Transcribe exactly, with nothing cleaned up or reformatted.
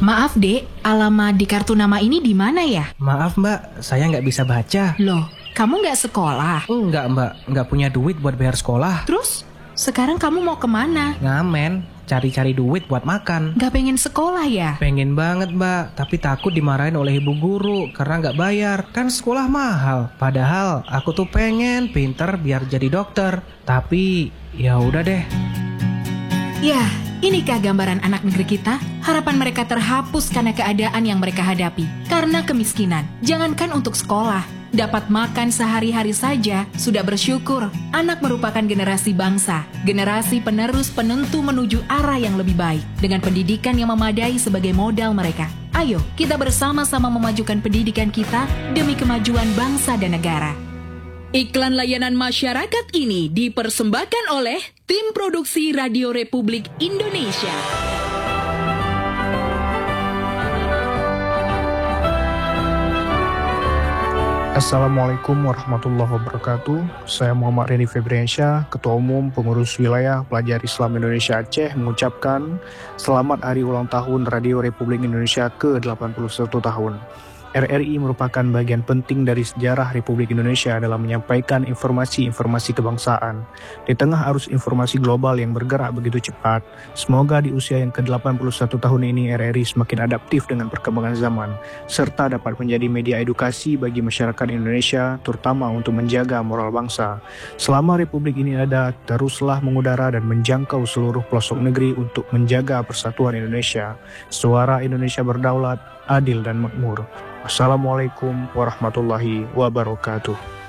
Maaf dek, alamat di kartu nama ini di mana ya? Maaf mbak, saya nggak bisa baca. Loh, kamu nggak sekolah? Enggak mbak, nggak punya duit buat bayar sekolah. Terus, sekarang kamu mau kemana? Ngamen, cari-cari duit buat makan. Nggak pengen sekolah ya? Pengen banget mbak, tapi takut dimarahin oleh ibu guru karena nggak bayar. Kan sekolah mahal. Padahal aku tuh pengen pinter biar jadi dokter. Tapi ya udah deh. Ya, inikah gambaran anak negeri kita? Harapan mereka terhapus karena keadaan yang mereka hadapi. Karena kemiskinan, jangankan untuk sekolah, dapat makan sehari-hari saja sudah bersyukur. Anak merupakan generasi bangsa, generasi penerus penentu menuju arah yang lebih baik, dengan pendidikan yang memadai sebagai modal mereka. Ayo, kita bersama-sama memajukan pendidikan kita demi kemajuan bangsa dan negara. Iklan layanan masyarakat ini dipersembahkan oleh Tim Produksi Radio Republik Indonesia. Assalamualaikum warahmatullahi wabarakatuh. Saya Muhammad Reni Febriansyah, Ketua Umum Pengurus Wilayah Pelajar Islam Indonesia Aceh, mengucapkan selamat hari ulang tahun Radio Republik Indonesia ke delapan puluh satu tahun. R R I merupakan bagian penting dari sejarah Republik Indonesia dalam menyampaikan informasi-informasi kebangsaan. Di tengah arus informasi global yang bergerak begitu cepat, semoga di usia yang ke delapan puluh satu tahun ini R R I semakin adaptif dengan perkembangan zaman, serta dapat menjadi media edukasi bagi masyarakat Indonesia, terutama untuk menjaga moral bangsa. Selama Republik ini ada, teruslah mengudara dan menjangkau seluruh pelosok negeri untuk menjaga persatuan Indonesia. Suara Indonesia berdaulat, adil dan makmur. Wassalamualaikum warahmatullahi wabarakatuh.